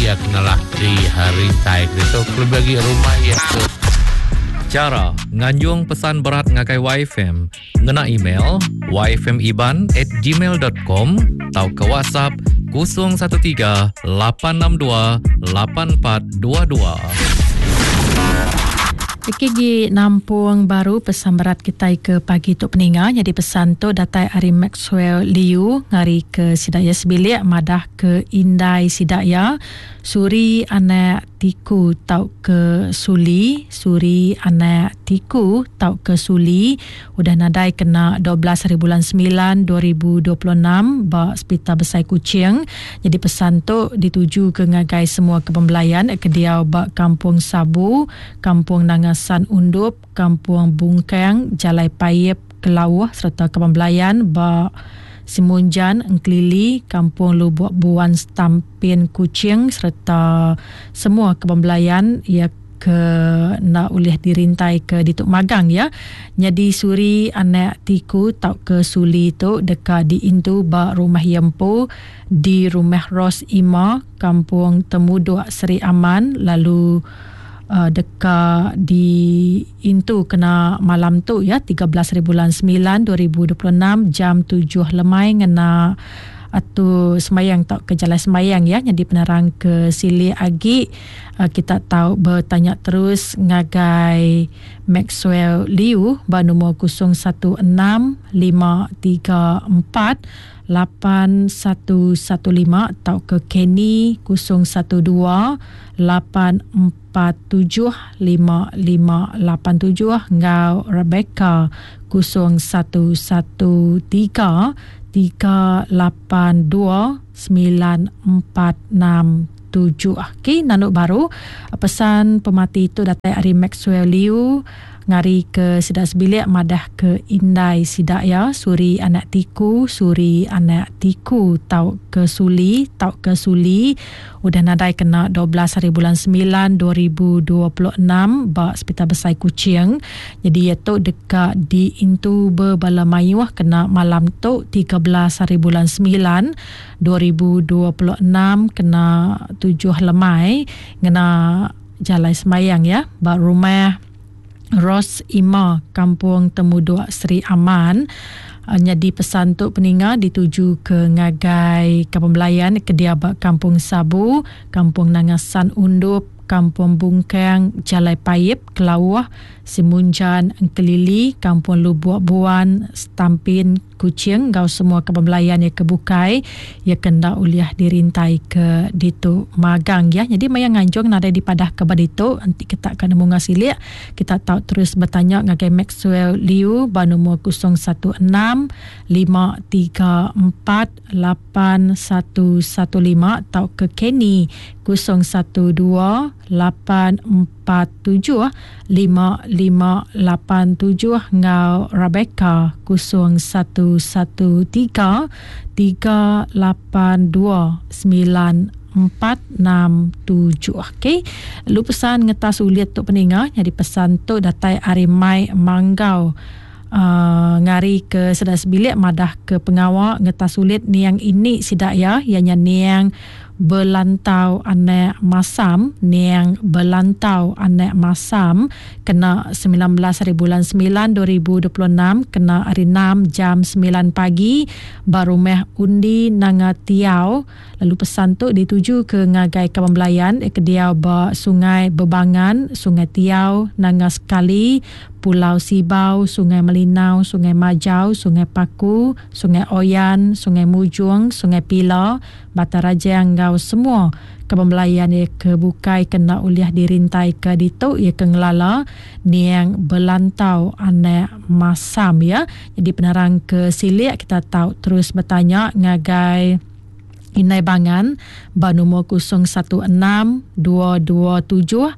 ia kenalah di hari tai itu klub bagi rumah ia tu. Cara nganjung pesan berat ngagai YFM ngena email yfmiban@gmail.com atau ke WhatsApp 013 862 8422. Iki nampung baru pesan berat kita ke pagi tu peninga. Jadi pesan tu datai Ari Maxwell Liu ngari ke Sidaya Sebilik madah ke Indai Sidaya suri anak tiku tau ke Suli suri anak tiku tau ke Suli udah nadai kena 12 hari bulan 9 2026 ba Hospital Besar Kuching. Jadi pesan tu dituju ke ngagai semua kepembelayan ke dia ba Kampung Sabu, Kampung Nangasan Undup, Kampung Bungkang, Jalai Payip, Kelawah serta kepembelayan ba Simunjan, Engkelili, Kampung Lubuk Buan Stampin Kuching serta semua kepembelayan ia ke nak ulih dirintai ke Dituk Magang ya. Jadi suri anak tiku tau ke Suli tu dekat di Intu ba rumah Yempu di rumah Ros Ima, Kampung Temuduk Seri Aman lalu dekat di Intu kena malam tu ya 13 hari bulan 9 2026 jam 7 lemai ngena atau semayang tak ke jalan semayang ya. Jadi penerang ke Sili Agi kita tahu bertanya terus ngagai Maxwell Liu ba nombor 016 534 8115 atau ke Kenny 012 847 5587 ngau Rebecca 0113 382 9467. Okey, nanuk baru pesan pemati itu datai Ari Maxwell Liu ngari ke Sidak Sebilik madah ke Indai Sidak ya suri anak tiku suri anak tiku tau ke Suli udah nadai kena 12 hari bulan 9 2026 ba Hospital Besar Kuching. Jadi iaitu dekat di Intu Bala Mayuh kena malam tu 13 hari bulan 9 2026 kena 7 lemai ngena Jalai Semayang ya ba rumah Ros Ima, Kampung Temuduk Seri Aman. Jadi pesan tu peninga dituju ke ngagai kepembelayan ke dia Kampung Sabu, Kampung Nangasan Undup, Kampung Bungkang, Jalai Payip, Kelawah, Simunjan, Engkelili, Kampung Lubuk Buan, Stampin Kuching, gau semua kepembelayan yang kebukai ia kena uliah dirintai ke Dituk Magang ya. Jadi mayang nganjung nada di padah ke Badituk nanti kita akan mengasili kita tahu terus bertanya ngagai Maxwell Liu ba nombor 016 534 8115 atau ke Kenny 012 847 5587 ngau Rebecca 0113 382 9467. Okey, lu pesan ngetas ulit tu peninga. Jadi pesan tu datai Arimai Manggau ngari ke Sidak Sebilik madah ke pengawal ngetas ulit niang ini sidak ya ianya niang belantau anak masam kena 19 hari bulan 9 2026 kena hari 6 jam 9 pagi baru meh undi nanga tiau. Lalu pesan tu dituju ke ngagai kepembelayan ke dia ba Sungai Bebangan, Sungai Tiau, Nanga Sekali, Pulau Sibau, Sungai Melinau, Sungai Majau, Sungai Paku, Sungai Oyan, Sungai Mujung, Sungai Pila, Bataraja Anggau semua kepembelayan ia kebukai kena uliah dirintai ke ditu ia kengelala niang belantau anak masam ya. Jadi penerang ke Silik kita tahu terus bertanya ngagai Inai Bangan ba nombor 016 227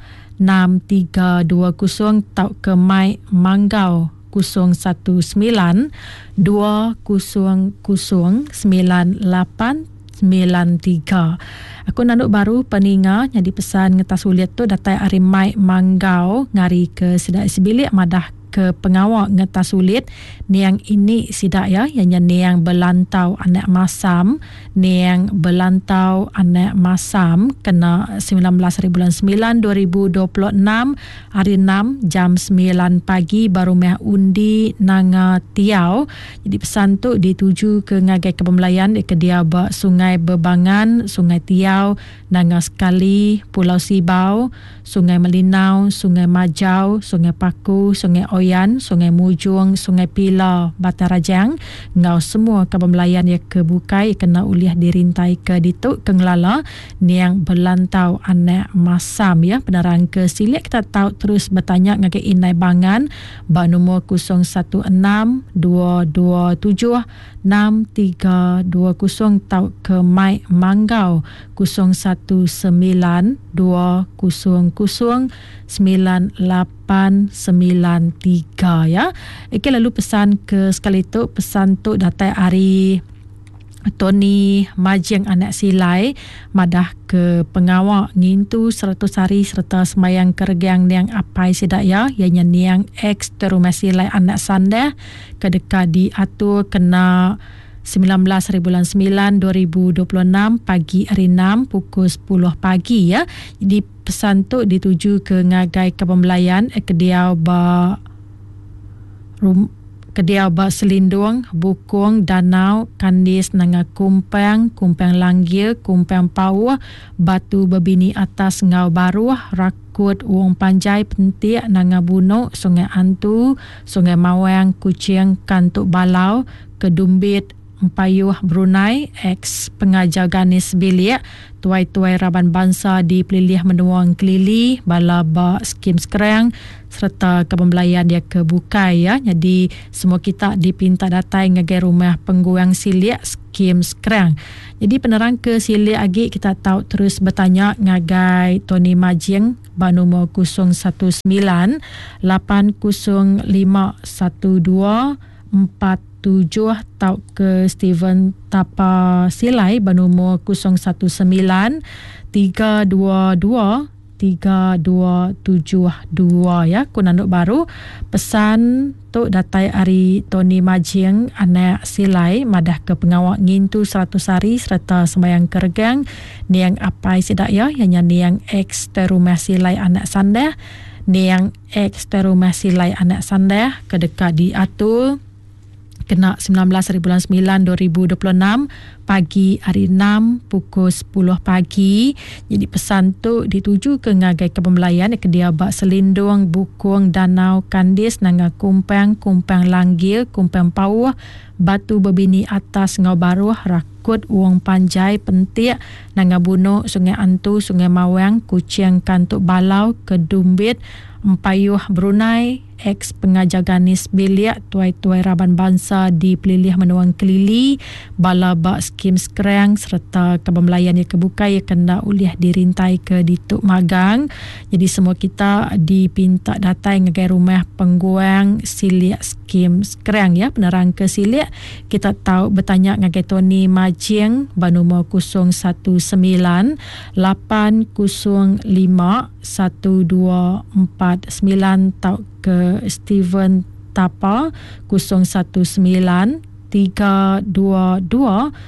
6320 tau ke Mai Manggau 019 200 9893. Aku nanuk baru peninga jadi pesan ngetas uliat tu datai Arimai Manggau ngari ke Sidak Sebilik madah ke pengawal ngetas sulit niang ini sidak ya yang niang belantau anak masam niang belantau anak masam kena 19 bulan 9 2026 hari 6 jam 9 pagi baru meh undi nanga tiau. Jadi pesan tu dituju ke ngagai kepemelayan ke dia Sungai Bebangan, Sungai Tiau, Nanga Sekali, Pulau Sibau, Sungai Melinau, Sungai Majau, Sungai Paku, Sungai Oyan, Sungai Mujung, Sungai Pila, Batarajang. Ngau semua kepemelayan yang kebukai kena uliah dirintai ke dituk ke ngelala niang belantau anak masam ya. Penerang ke silik kita tahu terus bertanya ngagai inai bangan ba nombor 016 227 6320 tau ke Mai Manggau 019 200 9893 ya. Okey, lalu pesan ke sekali tu pesan tu datai hari Tony Majeng anak silai madah ke pengawal ngintu 100 hari serta semayang kergiang niang apai sidak ya ianya niang ex terumah silai anak sandah kedeka diatur kena 19 bulan 9 2026 pagi hari 6 pukul 10 pagi ya. Jadi pesan tu dituju ke ngagai kepemelayan kediau ba Selindung, Bukung, Danau, Kandis, Nanga Kumpang, Kumpang Langgir, Kumpang Pau, Batu Bebini Atas, Ngau Baru, Rakut, Wong Panjai, Pentik, Nanga Buno, Sungai Antu, Sungai Mawang, Kucing, Kantuk Balau, Kedumbit, Empayuh Brunei, ex pengajar Ganis Bilik, tuai-tuai Raban Bangsa di Pelilih Menuang Kelili, Balaba Skim Sekerang serta kepembelayan dia kebukai ya. Jadi semua kita dipinta datai ngagai rumah pengguang silik Skim Sekerang. Jadi penerang ke silik lagi kita tahu terus bertanya ngagai Tony Majing ba nombor 019 805 12 47 tau ke Steven Tapa Silai bernomor 019 322 3272 ya. Kunanduk baru pesan tu datai hari Tony Majing anak silai madah ke pengawal ngintu 100 hari serta sembayang kergang niang apai sidak ya yang niang ex terumah silai anak sandah niang ex terumah silai anak sandah kedeka diatur kena 19 bulan 9 2026 pagi hari 6 pukul 10 pagi. Jadi pesan tu dituju ke ngagai kepemelayan ke dia Selindung, Bukung, Danau, Kandis, Nanga Kumpang, Kumpang Langgir, Kumpang Pau, Batu Bebini Atas, Ngau Baru, Rakut, Wong Panjai, Pentik, Nanga Buno, Sungai Antu, Sungai Mawang, Kucing, Kantuk Balau, Kedumbit, Empayuh Brunei, ex pengajar Ganis Bilik, tuai-tuai Raban Bangsa di Pelilih Menuang Kelili, Balaba Skim Sekerang serta kepembelayan yang kebukai kena uliah dirintai ke dituk magang. Jadi semua kita dipinta datai ngagai rumah pengguang silik Skim Sekerang ya. Penerang ke silik kita tahu bertanya ngagai Tony Majing ba nombor 019 805 1249 tau ke Steven Tapa 019 322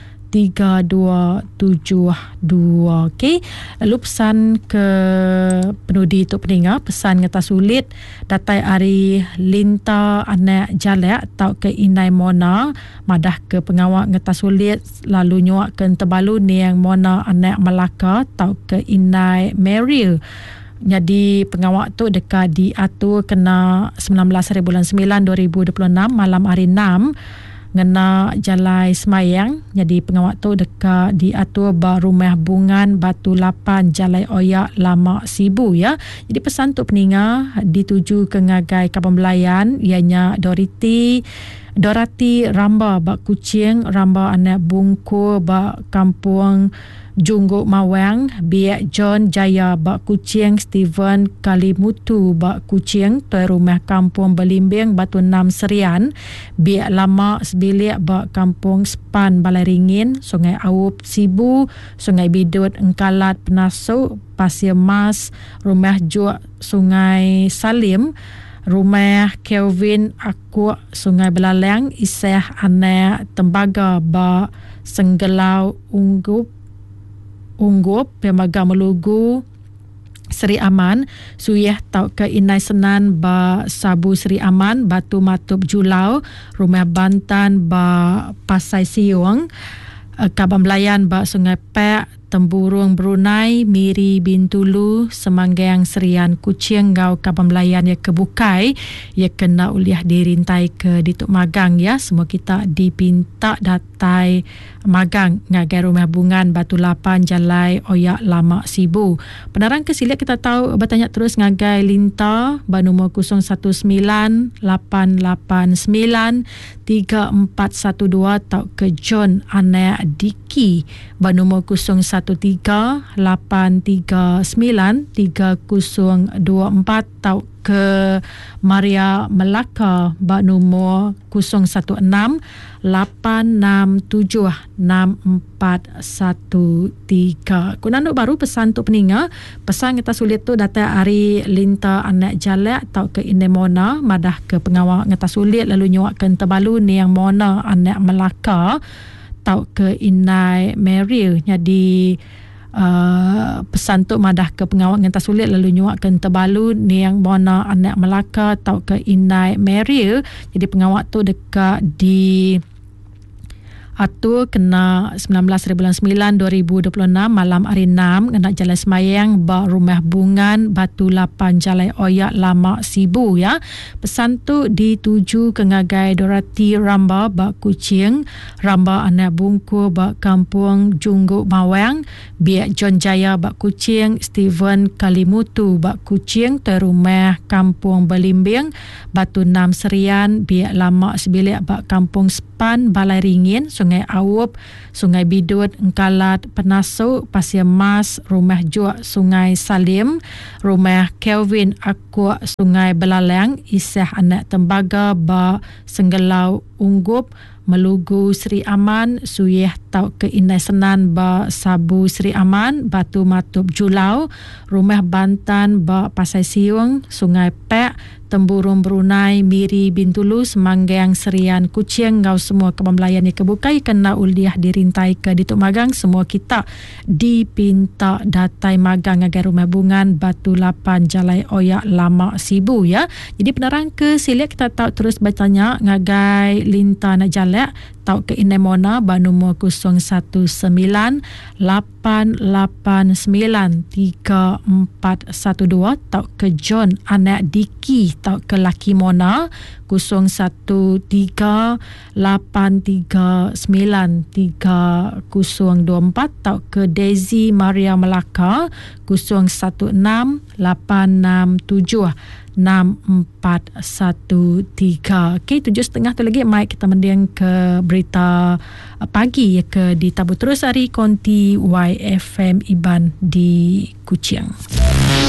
3272. Okey, lalu pesan ke penudi tu peninga pesan ngata sulit datai hari Linta anak Jalak tau ke Inai Mona madah ke pengawal ngata sulit lalu nyuak ke Tebalu ni yang Mona anak Melaka tau ke Inai Meril. Jadi pengawal tu dekat diatur kena 19 bulan 9 2026 malam hari 6 ngena Jalai Semayang. Jadi pengawal tu dekat diatur Rumah Bungan Batu Lapan Jalai Oyak Lama Sibu ya. Jadi pesan tu peninga dituju ke ngagai kepembelayan ianya Dorati Ramba bak Kucing, Ramba anak Bungkur bak Kampung Jungguk Mawang, Biak John Jaya bak Kucing, Steven Kalimutu bak Kucing, tuai rumah Kampung Belimbing Batu 6 Serian, Biak Lama Sebilik bak Kampung Sepan Balai Ringin, Sungai Awup Sibu, Sungai Bidut Engkalat Penasuk, Pasir Mas, Rumah Juak Sungai Salim, Rumah Kelvin Aku Sungai Belaleng Iseh Anak Tembaga Ba Senggelau Unggup Pemaga Melugu Seri Aman Suyeh tau ke Inai Senan Ba Sabu Seri Aman Batu Matup Julau Rumah Bantan Ba Pasai Siung Kabam Melayan Ba Sungai Pek Temburung Brunei Miri Bintulu Semanggiang Serian Kuching Gau Kabam Melayan ya kebukai ya kena uliah dirintai ke Dituk Magang ya. Semua kita dipinta datai magang ngagai Rumah Bungan Batu Lapan Jalai Oyak Lama Sibu. Penerang kesilik kita tahu bertanya terus ngagai Linta ba nombor 019 889 3412 tau ke John Anak Diki ba nombor 013393024 tau ke Maria Melaka ba nombor 0168676413. Kunanduk baru pesan untuk peninga. Pesan kita sulit tu data hari Linta Anak Jalak tau ke Inemona madah ke pengawal ngata sulit lalu nyuakkan terbalu ni yang Mona Anak Melaka tau ke Inai Meril. Jadi pesan tu madah ke pengawal ngata sulit lalu nyuakkan terbalu ni yang Mona Anak Melaka tau ke Inai Meril. Jadi pengawal tu dekat di atur kena 19/9/2026 malam hari 6 kena Jalan Semayang ba Rumah Bungan Batu Lapan Jalai Oyak Lama Sibu ya. Pesan tu dituju ke ngagai Dorati Ramba ba Kuching, Ramba Anak Bungku ba Kampung Jungguk Mawang, Biak John Jaya ba Kuching, Steven Kalimutu ba Kuching, Terumah Kampung Belimbing, Batu Nam Serian, Biak Lama Sebilik ba Kampung Sepan, Balai Ringin, Sungai Awup, Sungai Bidut, Engkalat, Penasuk, Pasir Mas, Rumah Juak, Sungai Salim, Rumah Kelvin Aku, Sungai Belaleng, Iseh Anak Tembaga ba Senggelau Unggup, Melugu Seri Aman, Suyeh tau ke Inai Senan ba Sabu Seri Aman, Batu Matup Julau, Rumah Bantan ba Pasai Siung, Sungai Pek, Temburung Brunei, Miri Bintulu, Semanggiang Serian Kuching, Gau semua Kabam Melayan yang kebukai kena uliah dirintai ke Dituk Magang. Semua kita dipinta datai magang agar Rumah Bungan Batu Lapan Jalai Oyak Lama Sibu ya. Jadi penerang ke silik kita tahu terus bertanya ngagai Linta Nak Jalak tau ke Inemona ba nombor 0198893412 tau ke John Anak Diki tau ke Laki Mona 0138393024 tau ke Daisy Maria Melaka 0166876413. Okey, 7.30 tu lagi mic kita mendiang ke berita pagi ya ke di Tabu Terus Hari Konti YFM Iban di Kuching.